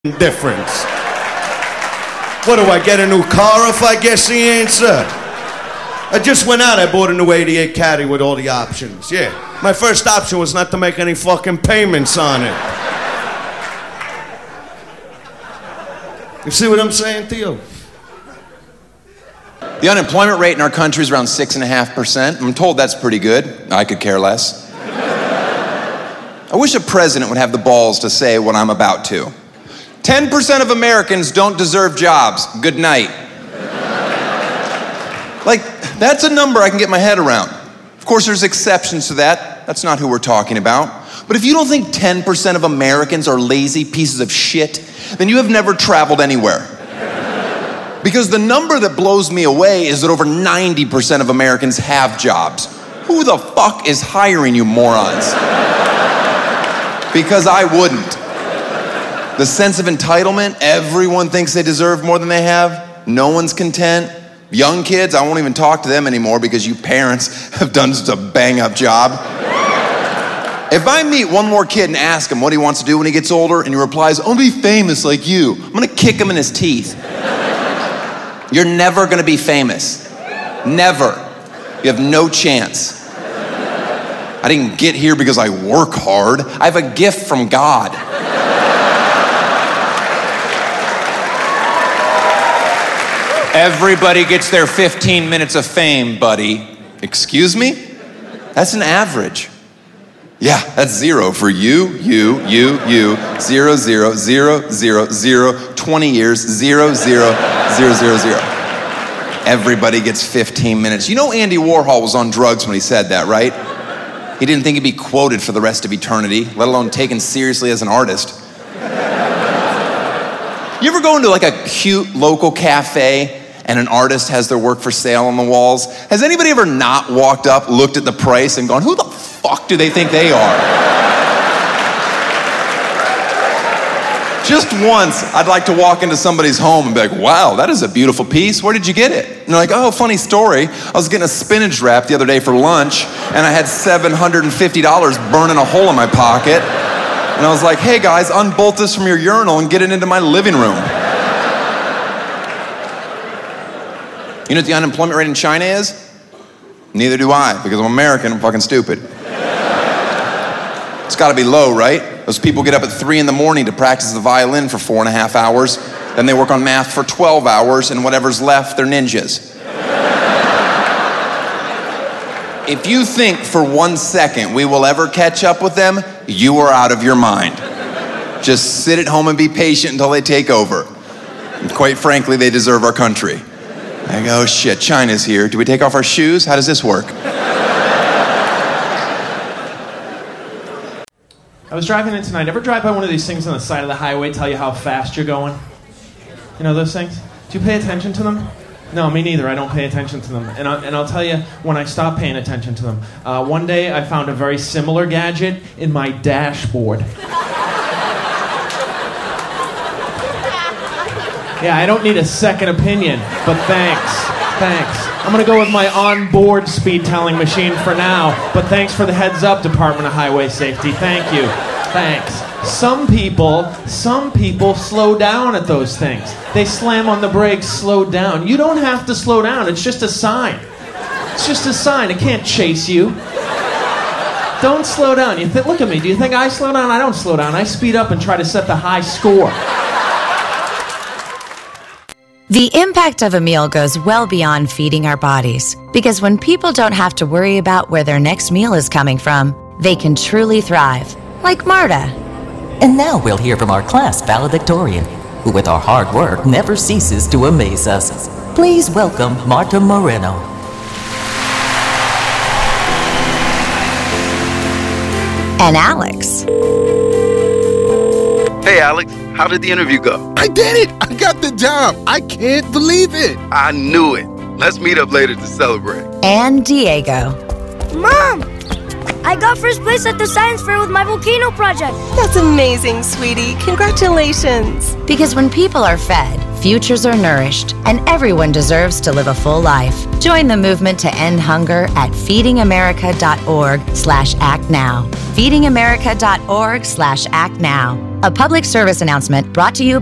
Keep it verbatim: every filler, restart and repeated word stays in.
difference. What do I get, a new car if I guess the answer? I just went out, I bought a new eighty-eight Caddy with all the options. Yeah, my first option was not to make any fucking payments on it. You see what I'm saying to you? The unemployment rate in our country is around six and a half percent. I'm told that's pretty good. I could care less. I wish a president would have the balls to say what I'm about to. ten percent of Americans don't deserve jobs. Good night. Like, that's a number I can get my head around. Of course, there's exceptions to that. That's not who we're talking about. But if you don't think ten percent of Americans are lazy pieces of shit, then you have never traveled anywhere. Because the number that blows me away is that over ninety percent of Americans have jobs. Who the fuck is hiring you morons? Because I wouldn't. The sense of entitlement, everyone thinks they deserve more than they have. No one's content. Young kids, I won't even talk to them anymore because you parents have done such a bang-up job. If I meet one more kid and ask him what he wants to do when he gets older, and he replies, I want to be famous like you, I'm gonna kick him in his teeth. You're never gonna be famous. Never. You have no chance. I didn't get here because I work hard. I have a gift from God. Everybody gets their fifteen minutes of fame, buddy. Excuse me? That's an average. Yeah, that's zero for you, you, you, you, zero, zero, zero, zero, zero, twenty years, zero, zero, zero, zero, zero. Everybody gets fifteen minutes. You know Andy Warhol was on drugs when he said that, right? He didn't think he'd be quoted for the rest of eternity, let alone taken seriously as an artist. You ever go into like a cute local cafe and an artist has their work for sale on the walls? Has anybody ever not walked up, looked at the price, and gone, who the fuck do they think they are? Just once, I'd like to walk into somebody's home and be like, wow, that is a beautiful piece. Where did you get it? And they're like, oh, funny story. I was getting a spinach wrap the other day for lunch, and I had seven hundred fifty dollars burning a hole in my pocket. And I was like, hey guys, unbolt this from your urinal and get it into my living room. You know what the unemployment rate in China is? Neither do I, because I'm American, I'm fucking stupid. It's gotta be low, right? Those people get up at three in the morning to practice the violin for four and a half hours. Then they work on math for twelve hours, and whatever's left, they're ninjas. If you think for one second we will ever catch up with them, you are out of your mind. Just sit at home and be patient until they take over. And quite frankly, they deserve our country. I go, oh shit, China's here. Do we take off our shoes? How does this work? I was driving in tonight. Ever drive by one of these things on the side of the highway, tell you how fast you're going? You know those things? Do you pay attention to them? No, me neither. I don't pay attention to them. And, I, and I'll tell you when I stopped paying attention to them. Uh, one day I found a very similar gadget in my dashboard. Yeah, I don't need a second opinion, but thanks. Thanks. I'm going to go with my onboard speed telling machine for now, but thanks for the heads up, Department of Highway Safety. Thank you. Thanks. Some people, some people slow down at those things. They slam on the brakes, slow down. You don't have to slow down. It's just a sign. It's just a sign. It can't chase you. Don't slow down. You th- look at me. Do you think I slow down? I don't slow down. I speed up and try to set the high score. The impact of a meal goes well beyond feeding our bodies, because when people don't have to worry about where their next meal is coming from, they can truly thrive, like Marta. And now we'll hear from our class valedictorian, who with our hard work never ceases to amaze us. Please welcome Marta Moreno. And Alex. Hey Alex, how did the interview go? I did it! I got the job! I can't believe it! I knew it. Let's meet up later to celebrate. And Diego. Mom! I got first place at the science fair with my volcano project. That's amazing, sweetie. Congratulations. Because when people are fed, futures are nourished, and everyone deserves to live a full life. Join the movement to end hunger at feedingamerica.org slash act now. feedingamerica.org slash act now. A public service announcement brought to you